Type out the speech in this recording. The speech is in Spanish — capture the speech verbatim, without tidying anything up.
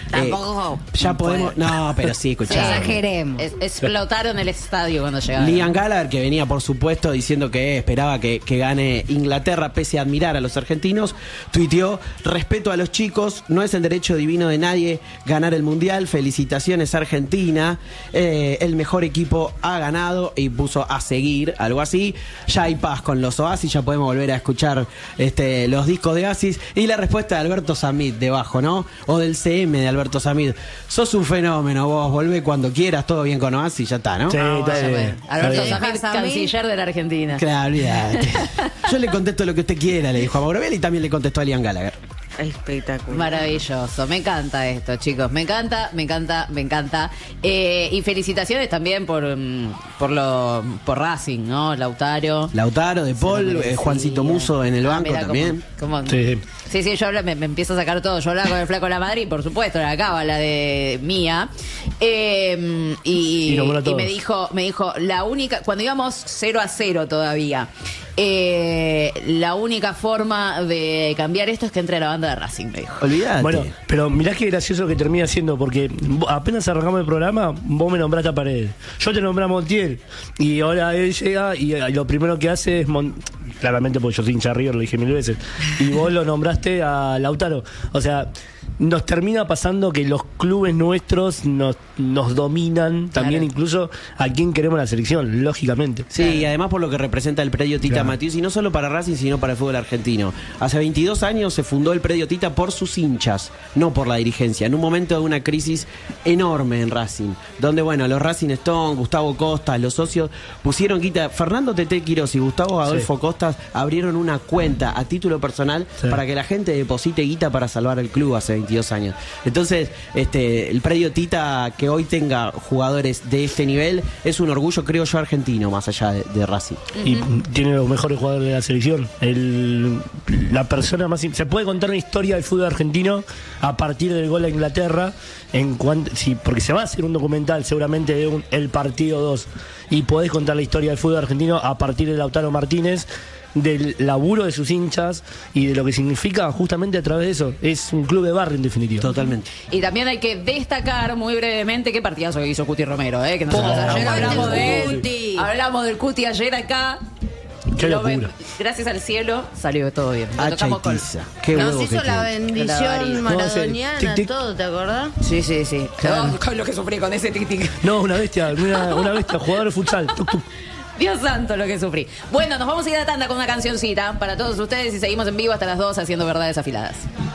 Tampoco. Eh, ya podemos. No, pero sí, escuchá. Exageremos. Es, explotaron el estadio cuando llegaron. Liam Gallagher, que venía, por supuesto, diciendo que esperaba que, que gane Inglaterra, pese a admirar a los argentinos, tuiteó: respeto a los chicos, no es el derecho divino de nadie ganar el mundial. Felicitaciones, Argentina. Eh, el mejor equipo ha ganado, y puso a seguir, algo así. Ya hay paz con los Oasis, ya podemos volver a escuchar este, los discos de Oasis. Y la respuesta de Alberto Samit debajo, ¿no? O del C M de Alberto Samit: sos un fenómeno, vos volvé cuando quieras, todo bien con Oasis, ya está, ¿no? Sí, Ah, está bueno, bien. bueno. Alberto Está Samit, Samit. canciller de la Argentina. Claro, olvídate. Yo le contesto lo que usted quiera, le dijo a Mauro Viale, y también le contestó a Liam Gallagher. Espectacular. Maravilloso, me encanta esto, chicos, me encanta, me encanta, me encanta. Eh, y felicitaciones también por, mm, por lo por Racing, ¿no? Lautaro. Lautaro, De Paul, eh, Juancito Muso en el Ah, banco mirá también. cómo- cómo- Sí. Sí, sí, yo hablo- me, me empiezo a sacar todo. Yo hablaba con el flaco de la Madrid, por supuesto, la cábala de Mía. Eh, y, Y nombró a y todos. me dijo, me dijo, la única, cuando íbamos cero a cero todavía, eh, la única forma de cambiar esto es que entre a la banda de Racing, me dijo. Olvídate. Bueno, pero mirá qué gracioso lo que termina siendo, porque vos- apenas arrancamos el programa, vos me nombraste a Paredes. Yo te nombré a Montiel. Y ahora él llega y, eh, lo primero que hace es. Mon- Claramente, porque yo soy hincha de River, lo dije mil veces. Y vos lo nombraste a Lautaro. O sea. Nos termina pasando que los clubes nuestros nos, nos dominan también, Claro. incluso a quién queremos la selección, lógicamente. Sí, y además por lo que representa el predio Tita Claro. Matius, y no solo para Racing, sino para el fútbol argentino. Hace veintidós años se fundó el predio Tita por sus hinchas, no por la dirigencia, en un momento de una crisis enorme en Racing, donde, bueno, los Racing Stone, Gustavo Costas, los socios pusieron guita. Fernando Tete Quirós y Gustavo Adolfo Sí. Costas abrieron una cuenta a título personal Sí. para que la gente deposite guita para salvar el club hace veintidós años. Entonces, este, el predio Tita, que hoy tenga jugadores de este nivel, es un orgullo, creo yo, argentino, más allá de, de Racing. Y tiene los mejores jugadores de la selección. El, la persona más. Se puede contar una historia del fútbol argentino a partir del gol a Inglaterra. En cuanto, sí, porque se va a hacer un documental seguramente de un, el partido dos. Y podés contar la historia del fútbol argentino a partir de Lautaro Martínez, del laburo de sus hinchas y de lo que significa justamente a través de eso. Es un club de barrio, en definitiva. Totalmente. Y también hay que destacar muy brevemente qué partidazo que hizo Cuti Romero, ¿eh? Que nosotros Oh, ayer aguante hablamos el de él. Cuti. Hablamos del Cuti ayer acá. Qué Lo ven- locura. Gracias al cielo salió todo bien. Lo Hacha y tocamos con- tiza. Qué Nos huevo hizo que la tiene. La bendición varina. maradoniana, Tic, tic. todo, ¿te acordás? Sí, sí, sí. Claro. Oh, con lo que sufrí con ese tic-tic. No, una bestia, una, una bestia, jugador de futsal. Tuc, tuc. Dios santo lo que sufrí. Bueno, nos vamos a ir a tanda con una cancioncita para todos ustedes y seguimos en vivo hasta las dos haciendo verdades afiladas.